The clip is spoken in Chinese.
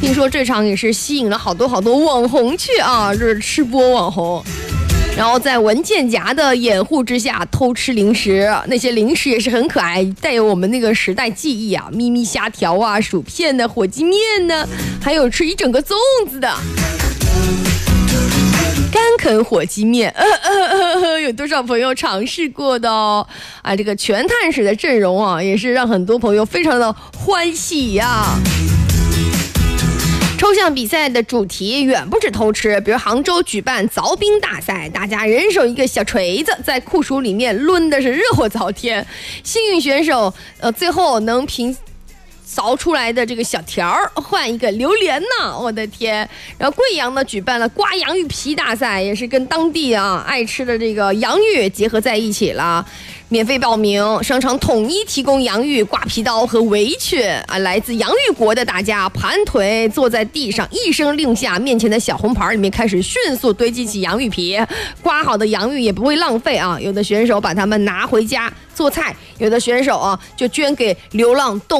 听说这场也是吸引了好多网红去啊，这是吃播网红。然后在文件夹的掩护之下偷吃零食，那些零食也是很可爱，带有我们那个时代记忆啊，咪咪虾条啊、薯片呢、火鸡面呢，还有吃一整个粽子的干啃火鸡面，有多少朋友尝试过的哦？啊，这个全碳水的阵容啊，也是让很多朋友非常的欢喜呀。抽象比赛的主题远不止偷吃，比如杭州举办凿冰大赛，大家人手一个小锤子，在酷暑里面抡的是热火朝天。幸运选手最后能凭凿出来的这个小条换一个榴莲呢，我的天！然后贵阳呢举办了刮洋芋皮大赛，也是跟当地啊爱吃的这个洋芋结合在一起了。免费报名，商场统一提供洋芋、刮皮刀和围裙啊！来自洋芋国的大家盘腿坐在地上，一声令下，面前的小红盘里面开始迅速堆积起洋芋皮。刮好的洋芋也不会浪费啊，有的选手把它们拿回家做菜，有的选手啊就捐给流浪动物。